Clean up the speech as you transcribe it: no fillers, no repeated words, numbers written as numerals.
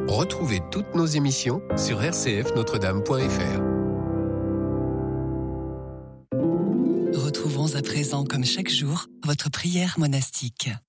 Retrouvez toutes nos émissions sur rcfnotredame.fr. Retrouvons à présent, comme chaque jour, votre prière monastique.